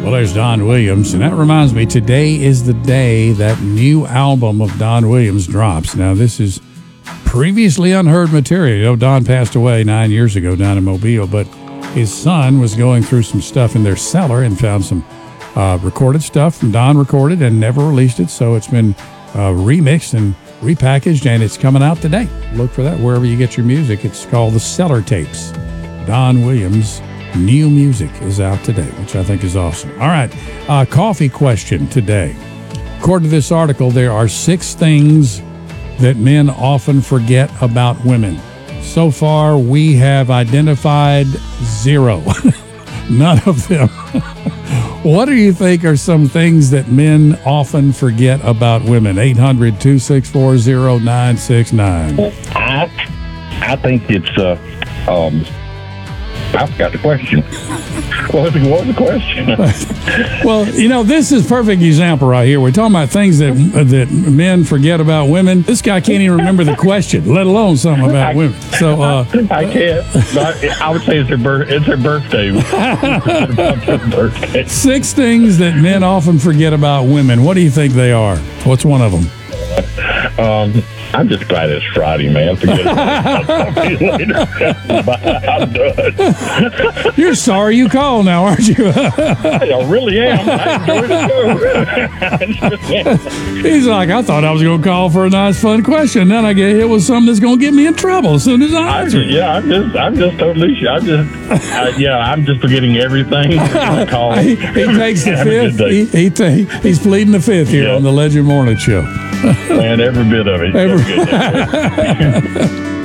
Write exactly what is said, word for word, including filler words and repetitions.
Well, there's Don Williams, and that reminds me, today is the day that new album of Don Williams drops. Now, this is previously unheard material. You know, Don passed away nine years ago down in Mobile, but his son was going through some stuff in their cellar and found some uh, recorded stuff from Don recorded and never released it, so it's been uh, remixed and repackaged, and it's coming out today. Look for that wherever you get your music. It's called The Cellar Tapes. Don Williams' new music is out today, which I think is awesome. All right, uh, coffee question today. According to this article, there are six things that men often forget about women. So far, we have identified zero. None of them. What do you think are some things that men often forget about women? eight hundred, two six four, zero nine six nine. I, I think it's, uh, um, I forgot the question. What was the, what was the question? Well, you know, this is a perfect example right here. We're talking about things that that men forget about women. This guy can't even remember the question, let alone something about I, women. So uh, I can't. I, I would say it's her, bir- it's her birthday. It's her birthday. Six things that men often forget about women. What do you think they are? What's one of them? Um, I'm just glad it's Friday, man. Forget about it. I'll talk to you later. Bye. I'm done. You're sorry you called now, aren't you? I really am. I enjoyed the show. He's like, I thought I was going to call for a nice, fun question. Then I get hit with something that's going to get me in trouble as soon as I I answer. just, yeah, I'm just, I'm just totally, I'm just, uh, yeah, I'm just forgetting everything. Call. he, he takes the Have a good fifth. day. He, he ta- he's pleading the fifth here Yeah. on the Legend Morning Show. Man, every bit of it. Every- Have a good day.